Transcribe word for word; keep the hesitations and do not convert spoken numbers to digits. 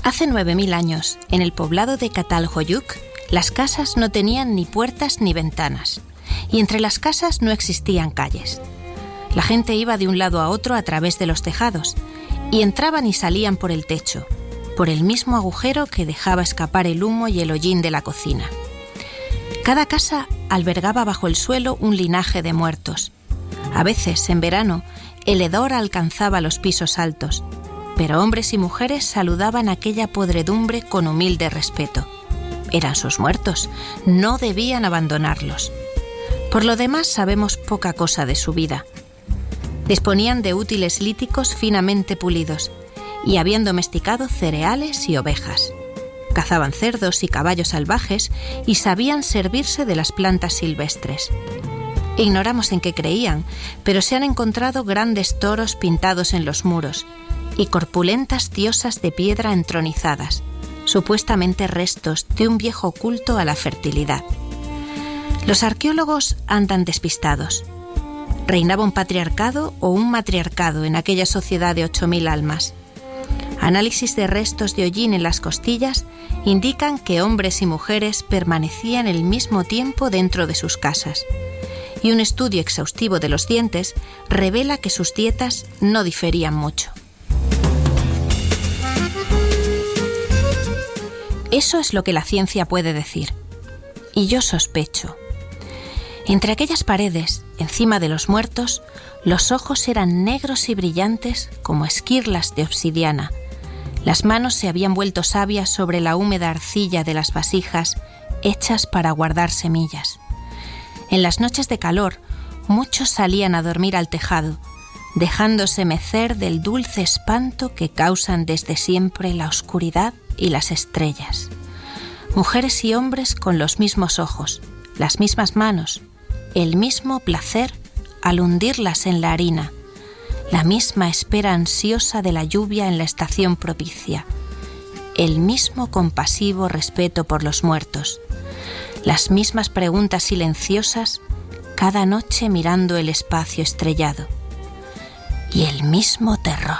Hace nueve mil años, en el poblado de Catalhoyuk, las casas no tenían ni puertas ni ventanas, y entre las casas no existían calles. La gente iba de un lado a otro a través de los tejados, y entraban y salían por el techo, por el mismo agujero que dejaba escapar el humo y el hollín de la cocina. Cada casa albergaba bajo el suelo un linaje de muertos. A veces, en verano, el hedor alcanzaba los pisos altos, pero hombres y mujeres saludaban aquella podredumbre con humilde respeto. Eran sus muertos, no debían abandonarlos. Por lo demás, sabemos poca cosa de su vida. Disponían de útiles líticos finamente pulidos y habían domesticado cereales y ovejas. Cazaban cerdos y caballos salvajes y sabían servirse de las plantas silvestres. Ignoramos en qué creían, pero se han encontrado grandes toros pintados en los muros y corpulentas diosas de piedra entronizadas, supuestamente restos de un viejo culto a la fertilidad. Los arqueólogos andan despistados. ¿Reinaba un patriarcado o un matriarcado en aquella sociedad de ocho mil almas? Análisis de restos de hollín en las costillas indican que hombres y mujeres permanecían el mismo tiempo dentro de sus casas, y un estudio exhaustivo de los dientes revela que sus dietas no diferían mucho. Eso es lo que la ciencia puede decir, y yo sospecho. Entre aquellas paredes, encima de los muertos, los ojos eran negros y brillantes como esquirlas de obsidiana. Las manos se habían vuelto sabias sobre la húmeda arcilla de las vasijas hechas para guardar semillas. En las noches de calor, muchos salían a dormir al tejado, dejándose mecer del dulce espanto que causan desde siempre la oscuridad y las estrellas. Mujeres y hombres con los mismos ojos, las mismas manos, el mismo placer al hundirlas en la harina, la misma espera ansiosa de la lluvia en la estación propicia, el mismo compasivo respeto por los muertos, las mismas preguntas silenciosas cada noche mirando el espacio estrellado, y el mismo terror.